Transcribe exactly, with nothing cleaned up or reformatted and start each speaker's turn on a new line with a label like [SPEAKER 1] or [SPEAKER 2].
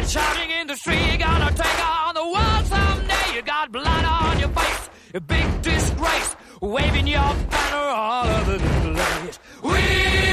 [SPEAKER 1] shouting in the street, you're gonna take on the world someday. You got blood on your face, a big disgrace, waving your banner all over the place. We